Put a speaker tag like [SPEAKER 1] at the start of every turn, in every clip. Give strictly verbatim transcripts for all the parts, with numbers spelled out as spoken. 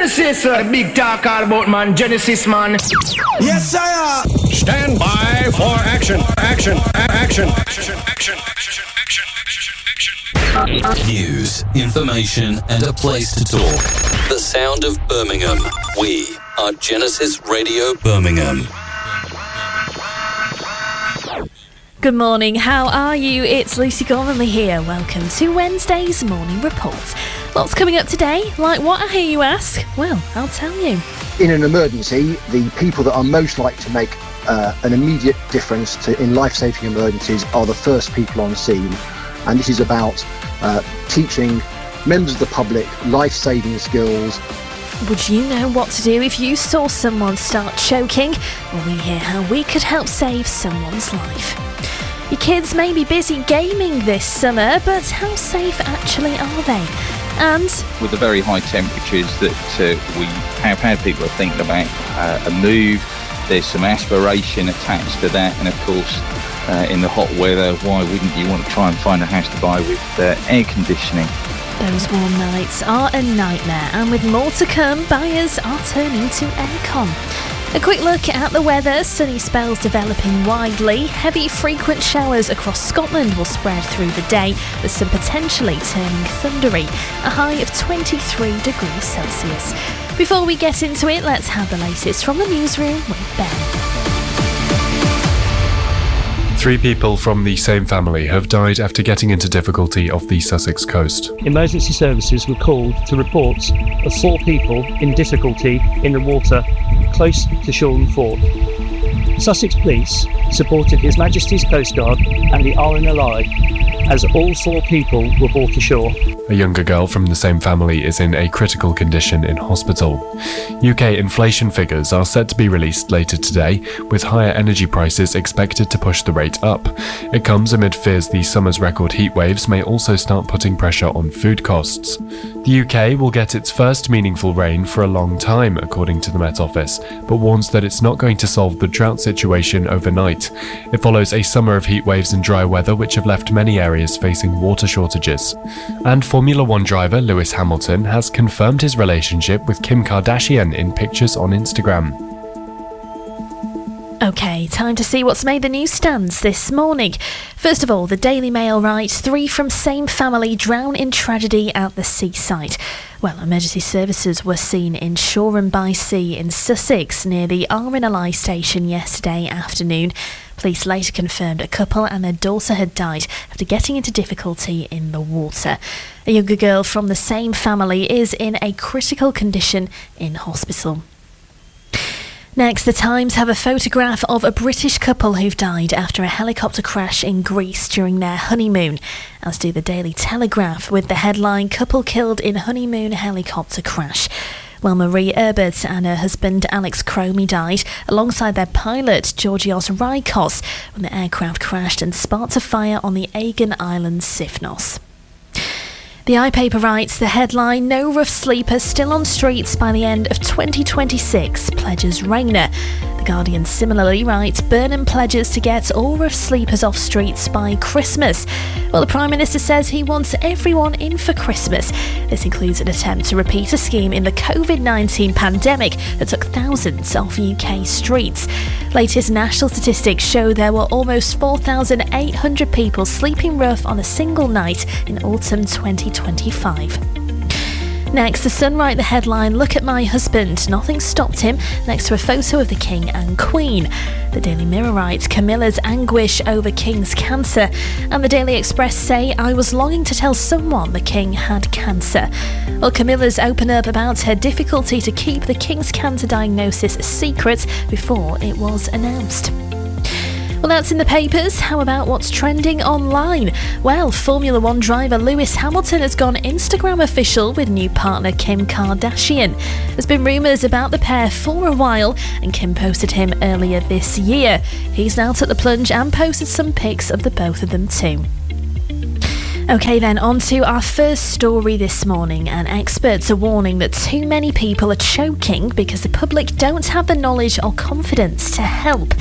[SPEAKER 1] Genesis, uh, big talk all about man, Genesis man.
[SPEAKER 2] Yes, sir.
[SPEAKER 3] Stand by for action, action, action, action, action, action, action, action.
[SPEAKER 4] News, information, and a place to talk. The sound of Birmingham. We are Genesis Radio Birmingham.
[SPEAKER 5] Good morning, how are you? It's Lucy Gormley here. Welcome to Wednesday's Morning Report. Lots coming up today. Like what, I hear you ask? Well, I'll tell you.
[SPEAKER 6] In an emergency, the people that are most likely to make uh, an immediate difference to, in life-saving emergencies are the first people on scene. And this is about uh, teaching members of the public life-saving skills.
[SPEAKER 5] Would you know what to do if you saw someone start choking? Well, we hear how we could help save someone's life. Your kids may be busy gaming this summer, but how safe actually are they? And
[SPEAKER 7] with the very high temperatures that uh, we have had, people are thinking about uh, a move. There's some aspiration attached to that, and of course uh, in the hot weather, why wouldn't you want to try and find a house to buy with uh, air conditioning?
[SPEAKER 5] Those warm nights are a nightmare, and with more to come, buyers are turning to aircon. A quick look at the weather. Sunny spells developing widely. Heavy frequent showers across Scotland will spread through the day, with some potentially turning thundery. A high of twenty-three degrees Celsius. Before we get into it, let's have the latest from the newsroom with Ben.
[SPEAKER 8] Three people from the same family have died after getting into difficulty off the Sussex coast.
[SPEAKER 9] Emergency services were called to reports of four people in difficulty in the water close to Shoreham Fort. Sussex Police supported His Majesty's Coast Guard and the R N L I as all four people were brought ashore.
[SPEAKER 8] A younger girl from the same family is in a critical condition in hospital. U K inflation figures are set to be released later today, with higher energy prices expected to push the rate up. It comes amid fears the summer's record heat waves may also start putting pressure on food costs. The U K will get its first meaningful rain for a long time, according to the Met Office, but warns that it's not going to solve the drought situation overnight. It follows a summer of heat waves and dry weather which have left many areas facing water shortages. And Formula One driver Lewis Hamilton has confirmed his relationship with Kim Kardashian in pictures on Instagram.
[SPEAKER 5] OK, time to see what's made the newsstands this morning. First of all, the Daily Mail writes, three from same family drown in tragedy at the seaside. Well, emergency services were seen in Shoreham by Sea in Sussex near the R N L I station yesterday afternoon. Police later confirmed a couple and their daughter had died after getting into difficulty in the water. A younger girl from the same family is in a critical condition in hospital. Next, the Times have a photograph of a British couple who've died after a helicopter crash in Greece during their honeymoon, as do the Daily Telegraph with the headline, Couple Killed in Honeymoon Helicopter Crash. Well, Marie Herbert and her husband Alex Cromie died alongside their pilot Georgios Rikos when the aircraft crashed and sparked a fire on the Aegean island Sifnos. The iPaper writes, the headline, no rough sleepers still on streets by the end of twenty twenty-six, pledges Rayner. The Guardian similarly writes, Burnham pledges to get all rough sleepers off streets by Christmas. Well, the Prime Minister says he wants everyone in for Christmas. This includes an attempt to repeat a scheme in the covid nineteen pandemic that took thousands off U K streets. Latest national statistics show there were almost four thousand eight hundred people sleeping rough on a single night in autumn twenty twenty-five. Next, the Sun write the headline, Look at my husband, nothing stopped him, next to a photo of the King and Queen. The Daily Mirror writes, Camilla's anguish over King's cancer. And the Daily Express say, I was longing to tell someone the King had cancer. Well, Camilla's open up about her difficulty to keep the King's cancer diagnosis a secret before it was announced. Well, that's in the papers. How about what's trending online? Well, Formula One driver Lewis Hamilton has gone Instagram official with new partner Kim Kardashian. There's been rumours about the pair for a while, and Kim posted him earlier this year. He's now took the plunge and posted some pics of the both of them too. OK then, on to our first story this morning, and experts are warning that too many people are choking because the public don't have the knowledge or confidence to help.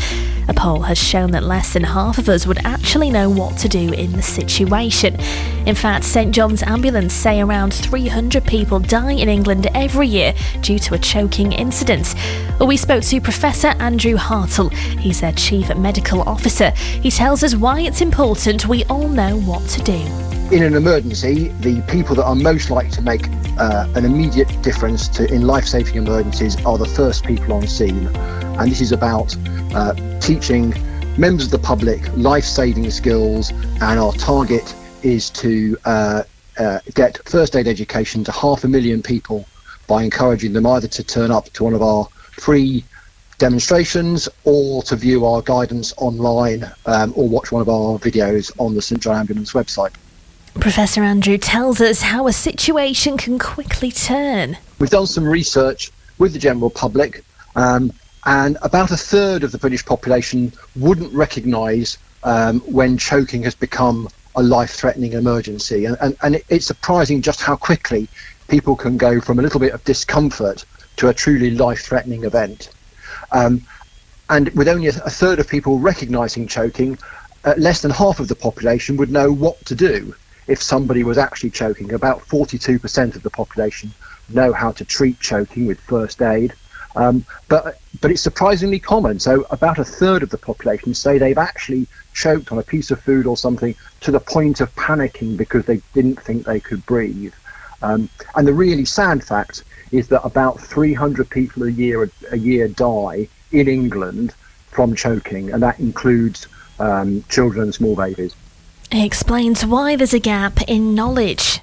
[SPEAKER 5] A poll has shown that less than half of us would actually know what to do in the situation. In fact, St John's Ambulance say around three hundred people die in England every year due to a choking incident. Well, we spoke to Professor Andrew Hartle. He's their Chief Medical Officer. He tells us why it's important we all know what to do.
[SPEAKER 6] In an emergency, the people that are most likely to make uh, an immediate difference to, in life-saving emergencies are the first people on scene. And this is about uh, teaching members of the public life-saving skills, and our target is to uh, uh, get first aid education to half a million people by encouraging them either to turn up to one of our free demonstrations or to view our guidance online um, or watch one of our videos on the St John Ambulance website.
[SPEAKER 5] Professor Andrew tells us how a situation can quickly turn.
[SPEAKER 6] We've done some research with the general public, um, and about a third of the British population wouldn't recognise um, when choking has become a life-threatening emergency. And, and, and it's surprising just how quickly people can go from a little bit of discomfort to a truly life-threatening event. Um, and with only a, a third of people recognising choking, uh, less than half of the population would know what to do if somebody was actually choking. About forty-two percent of the population know how to treat choking with first aid, um, but but it's surprisingly common. So about a third of the population say they've actually choked on a piece of food or something to the point of panicking because they didn't think they could breathe. Um, and the really sad fact is that about three hundred people a year a year die in England from choking, and that includes um, children and small babies.
[SPEAKER 5] He explains why there's a gap in knowledge.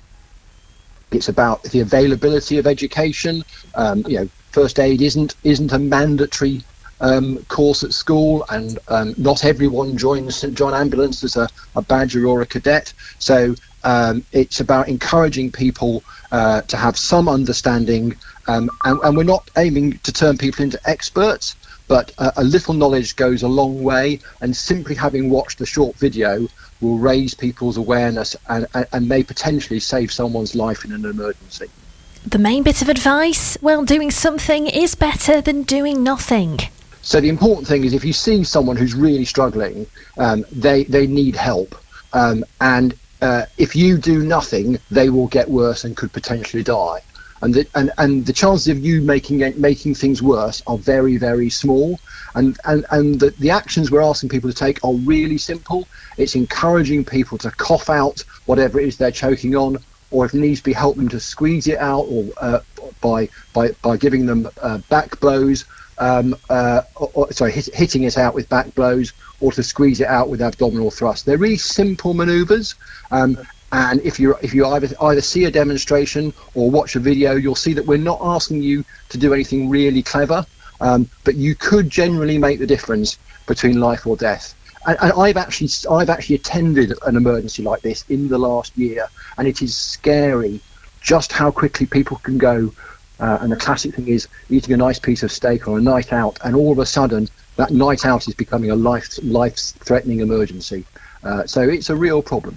[SPEAKER 6] It's about the availability of education. Um, you know, first aid isn't isn't a mandatory um, course at school, and um, not everyone joins St John Ambulance as a, a badger or a cadet. So um, it's about encouraging people uh, to have some understanding, um, and, and we're not aiming to turn people into experts, but uh, a little knowledge goes a long way, and simply having watched the short video will raise people's awareness and, and, and may potentially save someone's life in an emergency.
[SPEAKER 5] The main bit of advice? Well, doing something is better than doing nothing.
[SPEAKER 6] So the important thing is, if you see someone who's really struggling, um, they, they need help. Um, and uh, if you do nothing, they will get worse and could potentially die. And the, and, and the chances of you making making things worse are very, very small. And, and, and the, the actions we're asking people to take are really simple. It's encouraging people to cough out whatever it is they're choking on, or if needs be, help them to squeeze it out, or uh, by, by, by giving them uh, back blows, um, uh, or, or, sorry, hit, hitting it out with back blows, or to squeeze it out with abdominal thrust. They're really simple manoeuvres. Um, And if you if you either either see a demonstration or watch a video, you'll see that we're not asking you to do anything really clever, um, but you could generally make the difference between life or death. And, and I've actually I've actually attended an emergency like this in the last year, and it is scary just how quickly people can go. Uh, and the classic thing is eating a nice piece of steak on a night out, and all of a sudden that night out is becoming a life life-threatening emergency. Uh, so it's a real problem.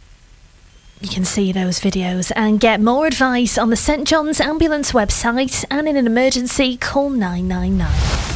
[SPEAKER 5] You can see those videos and get more advice on the St John's Ambulance website, and in an emergency, call nine nine nine.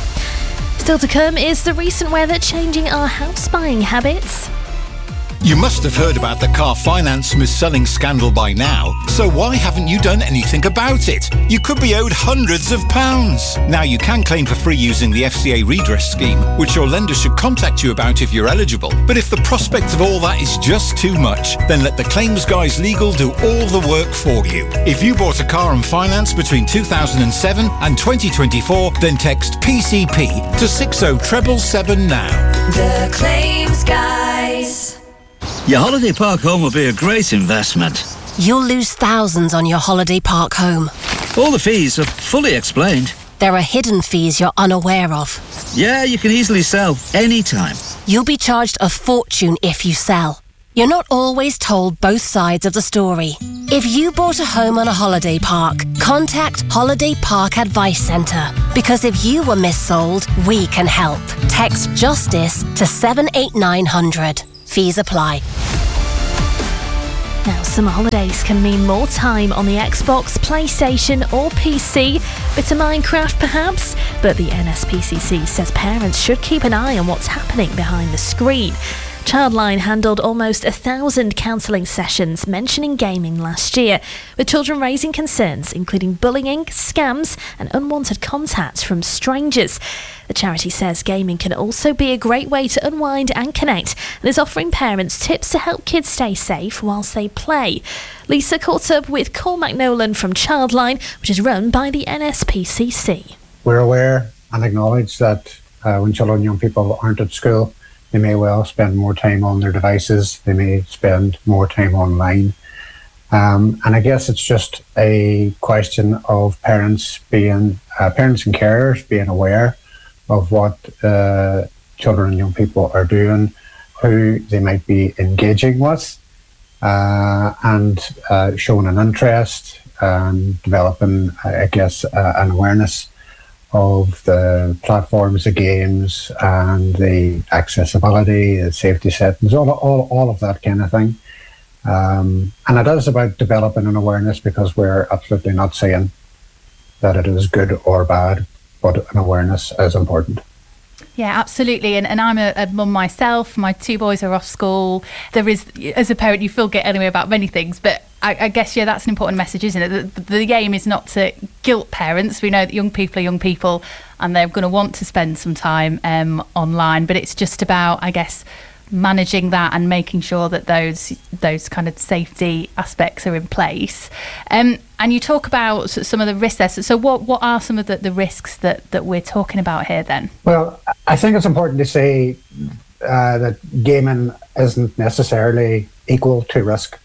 [SPEAKER 5] Still to come is the recent weather changing our house buying habits.
[SPEAKER 10] You must have heard about the car finance mis-selling scandal by now, so why haven't you done anything about it? You could be owed hundreds of pounds. Now you can claim for free using the F C A redress scheme, which your lender should contact you about if you're eligible. But if the prospect of all that is just too much, then let the Claims Guys Legal do all the work for you. If you bought a car on finance between two thousand seven and twenty twenty-four, then text P C P to six oh seven seven now.
[SPEAKER 11] The Claims Guys.
[SPEAKER 12] Your holiday park home will be a great investment.
[SPEAKER 13] You'll lose thousands on your holiday park home.
[SPEAKER 12] All the fees are fully explained.
[SPEAKER 13] There are hidden fees you're unaware of.
[SPEAKER 12] Yeah, you can easily sell anytime.
[SPEAKER 13] You'll be charged a fortune if you sell. You're not always told both sides of the story. If you bought a home on a holiday park, contact Holiday Park Advice Centre. Because if you were missold, we can help. Text JUSTICE to seven eight nine hundred. Fees apply.
[SPEAKER 5] Now, summer holidays can mean more time on the Xbox, PlayStation or P C. Bit of Minecraft perhaps, but the N S P C C says parents should keep an eye on what's happening behind the screen. Childline handled almost a thousand counselling sessions mentioning gaming last year, with children raising concerns including bullying, scams and unwanted contact from strangers. The charity says gaming can also be a great way to unwind and connect, and is offering parents tips to help kids stay safe whilst they play. Lisa caught up with Cormac Nolan from Childline, which is run by the N S P C C.
[SPEAKER 14] We're aware and acknowledge that uh, when children and young people aren't at school, they may well spend more time on their devices, they may spend more time online. Um, and I guess it's just a question of parents being, uh, parents and carers being aware of what uh, children and young people are doing, who they might be engaging with, uh, and uh, showing an interest and developing, I guess, uh, an awareness of the platforms, the games, and the accessibility, the safety settings, all, all, all of that kind of thing. Um, and it is about developing an awareness, because we're absolutely not saying that it is good or bad, but an awareness is important.
[SPEAKER 15] Yeah, absolutely. And, and I'm a, a mum myself. My two boys are off school. There is, as a parent, you feel get anyway about many things, but I, I guess, yeah, that's an important message, isn't it? The, the aim is not to guilt parents. We know that young people are young people and they're going to want to spend some time um, online, but it's just about, I guess, managing that and making sure that those those kind of safety aspects are in place. Um, and you talk about some of the risks there. So what, what are some of the, the risks that, that we're talking about here then?
[SPEAKER 14] Well, I think it's important to say uh, that gaming isn't necessarily equal to risk.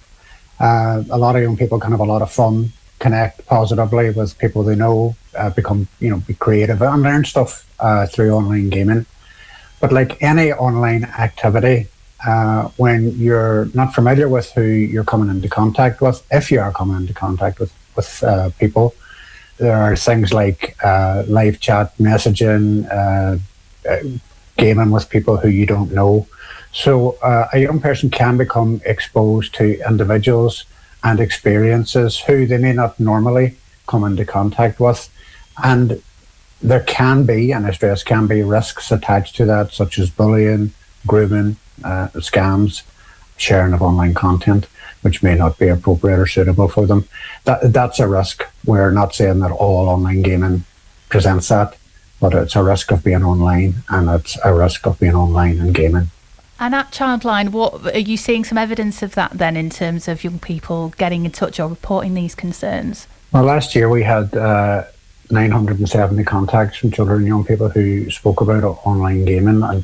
[SPEAKER 14] Uh, a lot of young people can have a lot of fun, connect positively with people they know, uh, become, you know, be creative and learn stuff uh, through online gaming. But like any online activity, uh, when you're not familiar with who you're coming into contact with, if you are coming into contact with, with uh, people, there are things like uh, live chat messaging, uh, uh, gaming with people who you don't know. So uh, a young person can become exposed to individuals and experiences who they may not normally come into contact with. And there can be, and I stress can be, risks attached to that, such as bullying, grooming, uh, scams, sharing of online content, which may not be appropriate or suitable for them. That That's a risk. We're not saying that all online gaming presents that, but it's a risk of being online, and it's a risk of being online and gaming.
[SPEAKER 15] And at Childline, what are you seeing some evidence of that then, in terms of young people getting in touch or reporting these concerns?
[SPEAKER 14] Well, last year we had uh, nine hundred seventy contacts from children and young people who spoke about online gaming, and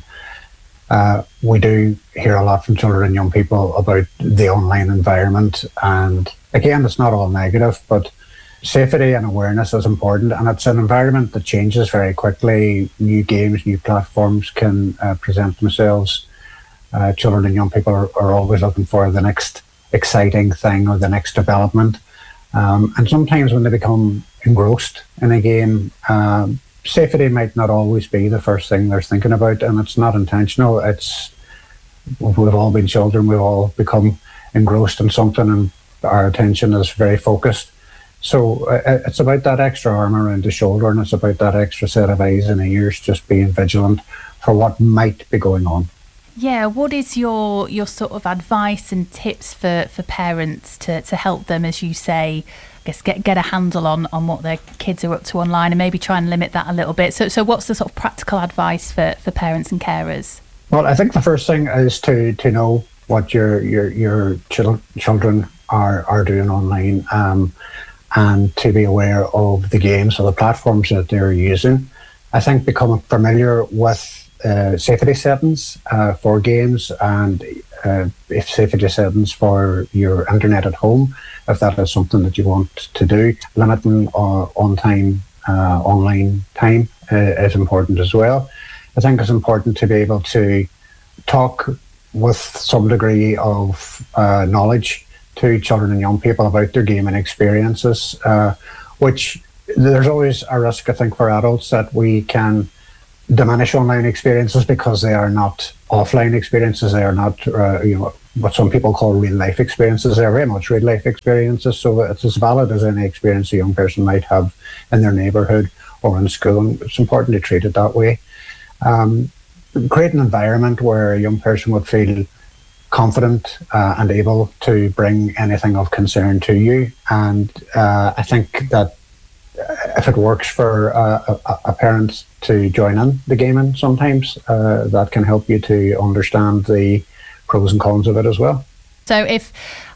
[SPEAKER 14] uh, we do hear a lot from children and young people about the online environment. And again, it's not all negative, but safety and awareness is important, and it's an environment that changes very quickly. New games, new platforms can uh, present themselves. Uh, children and young people are, are always looking for the next exciting thing or the next development. Um, and sometimes when they become engrossed in a game, uh, safety might not always be the first thing they're thinking about, and it's not intentional. It's we've all been children, we've all become engrossed in something, and our attention is very focused. So uh, it's about that extra arm around the shoulder, and it's about that extra set of eyes and ears, just being vigilant for what might be going on.
[SPEAKER 15] Yeah, what is your your sort of advice and tips for, for parents to, to help them, as you say, I guess get get a handle on, on what their kids are up to online, and maybe try and limit that a little bit? So so what's the sort of practical advice for, for parents and carers?
[SPEAKER 14] Well, I think the first thing is to, to know what your your your chil- children are, are doing online, um, and to be aware of the games or the platforms that they're using. I think becoming familiar with Uh, safety settings uh, for games, and uh, if safety settings for your internet at home, if that is something that you want to do. Limiting uh, on time, uh, online time uh, is important as well. I think it's important to be able to talk with some degree of uh, knowledge to children and young people about their gaming experiences, uh, which there's always a risk, I think, for adults that we can diminish online experiences because they are not offline experiences. They are not, uh, you know, what some people call real life experiences. They're very much real life experiences, so it's as valid as any experience a young person might have in their neighbourhood or in school, and it's important to treat it that way. Um, create an environment where a young person would feel confident uh, and able to bring anything of concern to you. And uh, I think that if it works for uh, a, a parent to join in the gaming sometimes, uh, that can help you to understand the pros and cons of it as well.
[SPEAKER 15] So if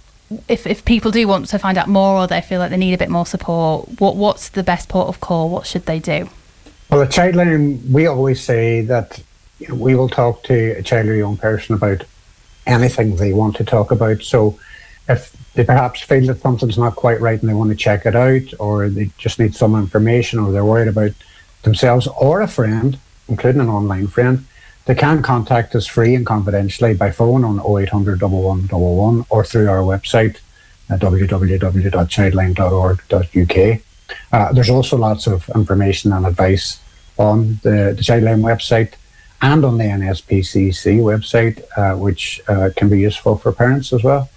[SPEAKER 15] if if people do want to find out more, or they feel like they need a bit more support, what what's the best port of call? What should they do?
[SPEAKER 14] Well, at Childline, we always say that, you know, we will talk to a child or young person about anything they want to talk about. So if they perhaps feel that something's not quite right and they want to check it out, or they just need some information, or they're worried about themselves or a friend, including an online friend, they can contact us free and confidentially by phone on oh eight hundred, one one one one or through our website at w w w dot childline dot org dot u k. Uh, there's also lots of information and advice on the, the Childline website and on the N S P C C website, uh, which uh, can be useful for parents as well.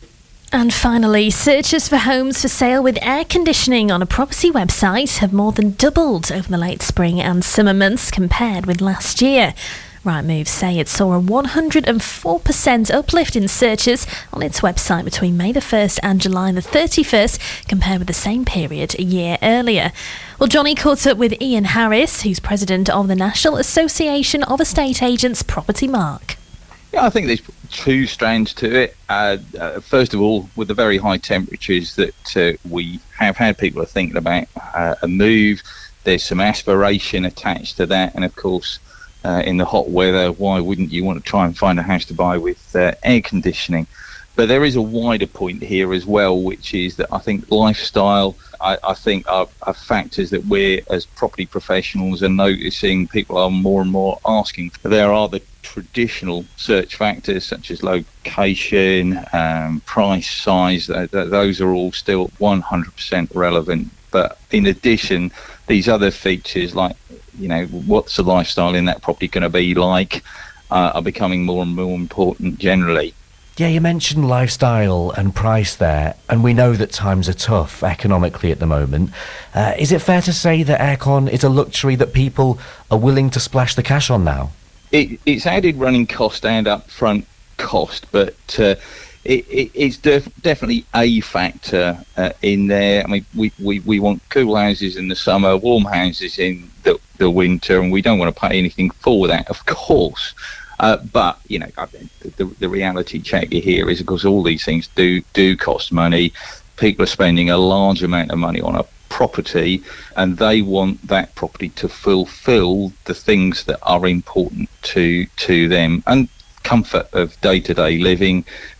[SPEAKER 5] And finally, searches for homes for sale with air conditioning on a property website have more than doubled over the late spring and summer months compared with last year. Rightmove say it saw a one hundred four percent uplift in searches on its website between May the first and July the thirty-first, compared with the same period a year earlier. Well, Johnny caught up with Ian Harris, who's president of the National Association of Estate Agents Property Mark.
[SPEAKER 7] Yeah, I think there's two strands to it. Uh, uh, first of all, with the very high temperatures that uh, we have had, people are thinking about uh, a move. There's some aspiration attached to that, and of course, uh, in the hot weather, why wouldn't you want to try and find a house to buy with uh, air conditioning? But there is a wider point here as well, which is that I think lifestyle, I, I think are, are factors that we as property professionals are noticing. People are more and more asking. There are the traditional search factors such as location, um, price, size. Th- th- those are all still one hundred percent relevant. But in addition, these other features like, you know, what's the lifestyle in that property going to be like, uh, are becoming more and more important generally.
[SPEAKER 16] Yeah, you mentioned lifestyle and price there, and we know that times are tough economically at the moment. Uh, is it fair to say that aircon is a luxury that people are willing to splash the cash on now?
[SPEAKER 7] It, it's added running cost and upfront cost, but uh, it, it, it's def- definitely a factor uh, in there. I mean, we, we, we want cool houses in the summer, warm houses in the, the winter, and we don't want to pay anything for that, of course. Uh, but, you know, the, the reality check here is, of course, all these things do do cost money. People are spending a large amount of money on a property, and they want that property to fulfil the things that are important to to them. And comfort of day-to-day living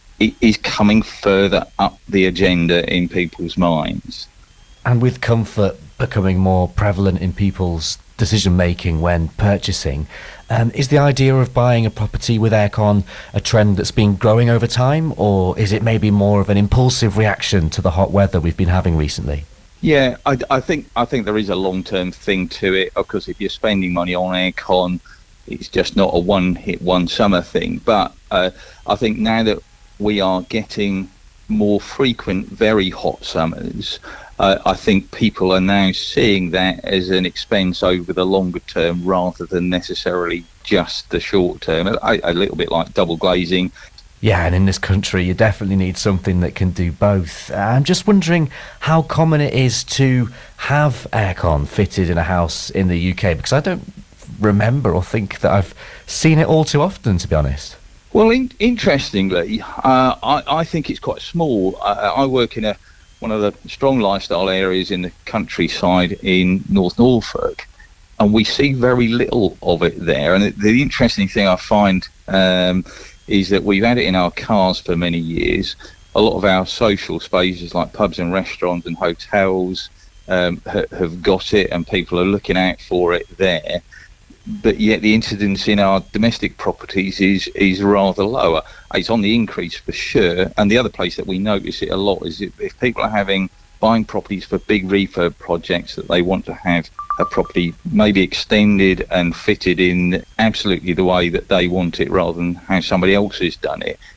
[SPEAKER 7] is coming further up the agenda in people's minds.
[SPEAKER 16] And with comfort becoming more prevalent in people's decision-making when purchasing, Um, is the idea of buying a property with aircon a trend that's been growing over time, or is it maybe more of an impulsive reaction to the hot weather we've been having recently?
[SPEAKER 7] Yeah, I, I think I think there is a long-term thing to it. Of course, if you're spending money on aircon, it's just not a one-hit, one-summer thing. But uh, I think now that we are getting more frequent, very hot summers, Uh, I think people are now seeing that as an expense over the longer term rather than necessarily just the short term. A, a little bit like double glazing.
[SPEAKER 16] Yeah, and in this country, you definitely need something that can do both. Uh, I'm just wondering how common it is to have aircon fitted in a house in the U K, because I don't remember or think that I've seen it all too often, to be honest.
[SPEAKER 7] Well, in, interestingly, uh, I, I think it's quite small. I, I work in a one of the strong lifestyle areas in the countryside in North Norfolk, and we see very little of it there. And the, the interesting thing I find um, is that we've had it in our cars for many years. A lot of our social spaces like pubs and restaurants and hotels um, ha- have got it, and people are looking out for it there. But yet the incidence in our domestic properties is is rather lower. It's on the increase for sure. And the other place that we notice it a lot is if, if people are having buying properties for big refurb projects that they want to have a property maybe extended and fitted in absolutely the way that they want it rather than how somebody else has done it.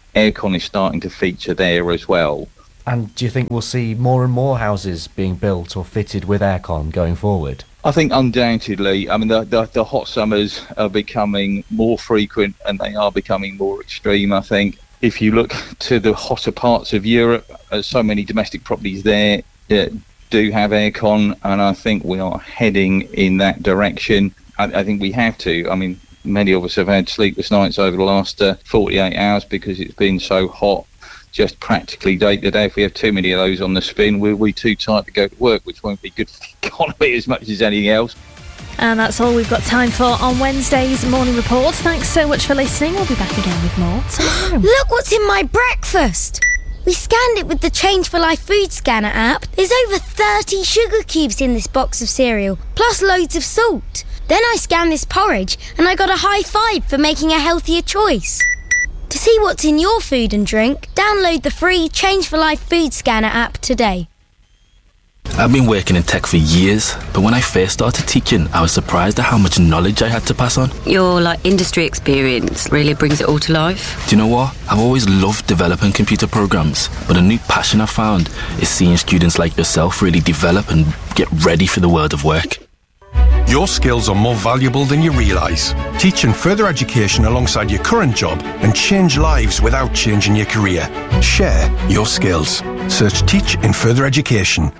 [SPEAKER 7] aircon is starting to feature there as well.
[SPEAKER 16] And do you think we'll see more and more houses being built or fitted with aircon going forward?
[SPEAKER 7] I think undoubtedly. I mean, the, the, the hot summers are becoming more frequent and they are becoming more extreme, I think. If you look to the hotter parts of Europe, uh, so many domestic properties there uh, do have aircon, and I think we are heading in that direction. I, I think we have to. I mean, many of us have had sleepless nights over the last uh, forty-eight hours because it's been so hot, just practically day to day. If we have too many of those on the spin, we'll be too tired to go to work, which won't be good for the economy as much as anything else.
[SPEAKER 5] And that's all we've got time for on Wednesday's Morning Report. Thanks so much for listening. We'll be back again with more tomorrow.
[SPEAKER 17] Look what's in my breakfast! We scanned it with the Change for Life food scanner app. There's over thirty sugar cubes in this box of cereal, plus loads of salt. Then I scanned this porridge and I got a high five for making a healthier choice. To see what's in your food and drink, download the free Change for Life food scanner app today.
[SPEAKER 18] I've been working in tech for years, but when I first started teaching, I was surprised at how much knowledge I had to pass on.
[SPEAKER 19] Your like industry experience really brings it all to life.
[SPEAKER 18] Do you know what? I've always loved developing computer programs, but a new passion I've found is seeing students like yourself really develop and get ready for the world of work.
[SPEAKER 3] Your skills are more valuable than you realise. Teach and further education alongside your current job and change lives without changing your career. Share your skills. Search Teach in Further Education.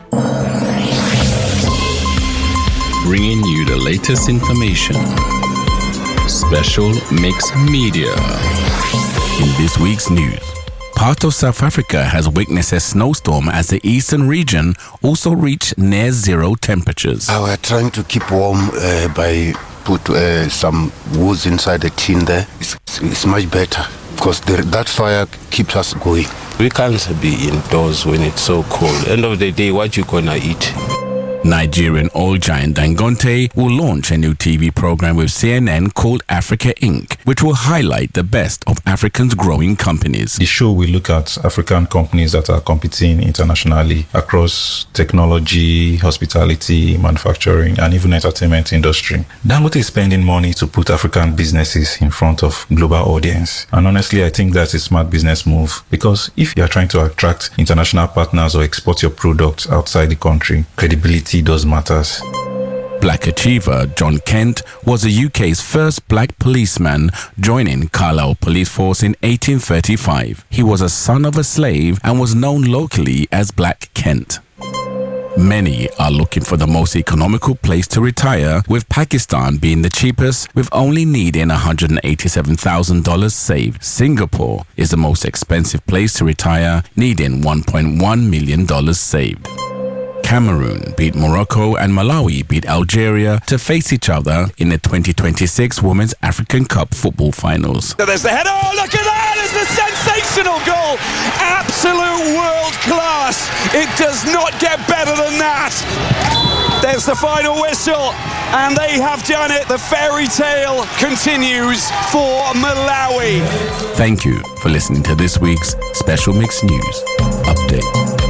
[SPEAKER 4] Bringing you the latest information. Special Mix Media.
[SPEAKER 20] In this week's news, part of South Africa has witnessed a snowstorm as the eastern region also reached near zero temperatures.
[SPEAKER 21] Uh, we're trying to keep warm uh, by put uh, some woods inside the tin there. It's, it's much better because the, that fire keeps us going.
[SPEAKER 22] We can't be indoors when it's so cold. End of the day, what you gonna eat?
[SPEAKER 20] Nigerian oil giant Dangote will launch a new T V program with C N N called Africa Incorporated, which will highlight the best of Africa's growing companies.
[SPEAKER 23] The show will look at African companies that are competing internationally across technology, hospitality, manufacturing, and even entertainment industry. Dangote is spending money to put African businesses in front of global audience. And honestly, I think that's a smart business move, because if you are trying to attract international partners or export your products outside the country, credibility does matters.
[SPEAKER 20] Black achiever John Kent was the U K's first black policeman, joining Carlisle Police Force in eighteen thirty-five. He was a son of a slave and was known locally as Black Kent. Many are looking for the most economical place to retire, with Pakistan being the cheapest, with only needing one hundred eighty-seven thousand dollars saved. Singapore is the most expensive place to retire, needing one point one million dollars saved. Cameroon beat Morocco and Malawi beat Algeria to face each other in the twenty twenty-six Women's African Cup football finals.
[SPEAKER 2] So there's the header. Oh, look at that! It's a sensational goal. Absolute world class. It does not get better than that. There's the final whistle, and they have done it. The fairy tale continues for Malawi.
[SPEAKER 20] Thank you for listening to this week's Special Mix News Update.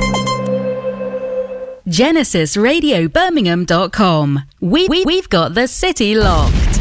[SPEAKER 24] Genesis Radio Birmingham dot com. We, we, we've got the city locked.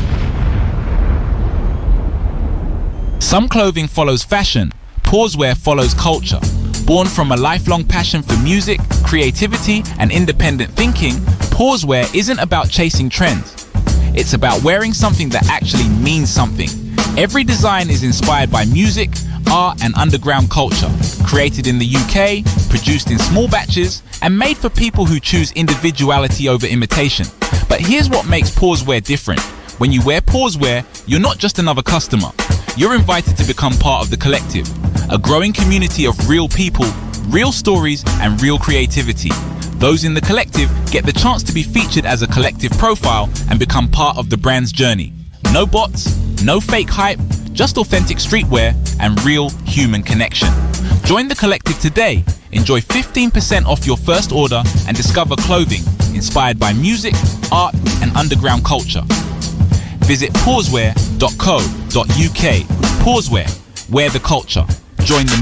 [SPEAKER 25] Some clothing follows fashion. Pausewear follows culture. Born from a lifelong passion for music, creativity, and independent thinking, Pausewear isn't about chasing trends. It's about wearing something that actually means something. Every design is inspired by music, art, and underground culture. Created in the U K, produced in small batches, and made for people who choose individuality over imitation. But here's what makes Pausewear different. When you wear Pausewear, you're not just another customer. You're invited to become part of the collective, a growing community of real people, real stories, and real creativity. Those in the collective get the chance to be featured as a collective profile and become part of the brand's journey. No bots, no fake hype, just authentic streetwear and real human connection. Join the collective today. Enjoy fifteen percent off your first order and discover clothing inspired by music, art, and underground culture. Visit pausewear dot co dot uk. Pausewear, wear the culture. Join the